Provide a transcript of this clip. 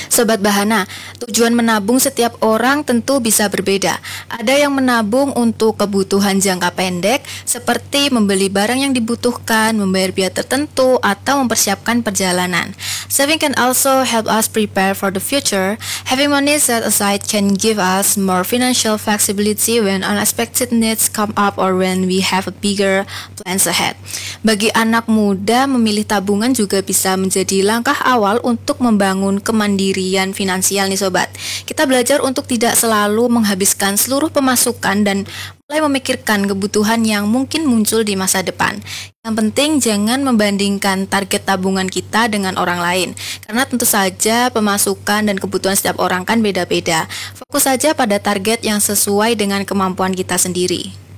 Sobat Bahana, tujuan menabung setiap orang tentu bisa berbeda. Ada yang menabung untuk kebutuhan jangka pendek, seperti membeli barang yang dibutuhkan, membayar biaya tertentu, atau mempersiapkan perjalanan. Saving can also help us prepare for the future. Having money set aside can give us more financial flexibility when unexpected needs come up or when we have a bigger plans ahead. Bagi anak muda, memilih tabungan juga bisa menjadi langkah awal untuk membangun kemandirian finansial nih sobat. Kita belajar untuk tidak selalu menghabiskan seluruh pemasukan dan mulai memikirkan kebutuhan yang mungkin muncul di masa depan. Yang penting jangan membandingkan target tabungan kita dengan orang lain, karena tentu saja pemasukan dan kebutuhan setiap orang kan beda-beda. Fokus saja pada target yang sesuai dengan kemampuan kita sendiri.